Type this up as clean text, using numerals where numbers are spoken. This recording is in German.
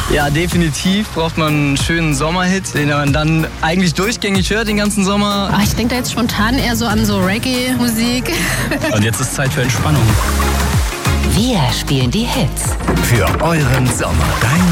Ja, definitiv braucht man einen schönen Sommerhit, den man dann eigentlich durchgängig hört den ganzen Sommer. Ich denke da jetzt spontan eher so an so Reggae-Musik. Und jetzt ist Zeit für Entspannung. Wir spielen die Hits. Für euren Sommer. Dein